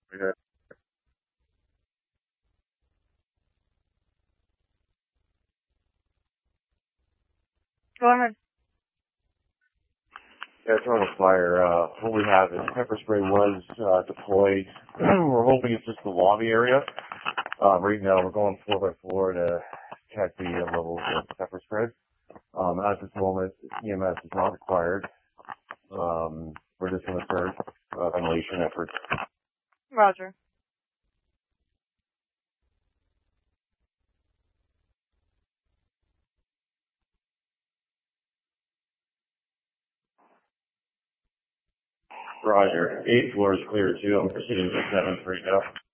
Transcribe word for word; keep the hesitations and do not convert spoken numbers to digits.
Yeah, Go ahead. it's on a fire. Uh, what we have is pepper spray was uh, deployed. We're hoping it's just the lobby area. Uh, right now, we're going floor by floor to check the uh, levels of pepper spray. Um, at this moment, E M S is not required. Um, we're just going to start uh, ventilation efforts. Roger. Roger. Eighth floor is clear too. I'm proceeding to seventh right now.